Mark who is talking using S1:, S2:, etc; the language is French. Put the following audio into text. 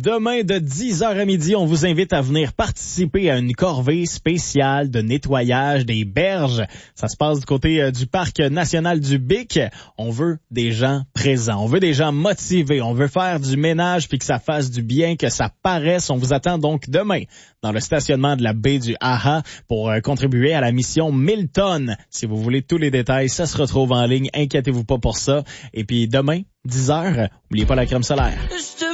S1: Demain, de 10h à midi, on vous invite à venir participer à une corvée spéciale de nettoyage des berges. Ça se passe du côté du Parc national du Bic. On veut des gens présents. On veut des gens motivés. On veut faire du ménage puis que ça fasse du bien, que ça paraisse. On vous attend donc demain dans le stationnement de la baie du Aha pour contribuer à la mission 1000 tonnes. Si vous voulez tous les détails, ça se retrouve en ligne. Inquiétez-vous pas pour ça. Et puis demain, 10h, n'oubliez pas la crème solaire.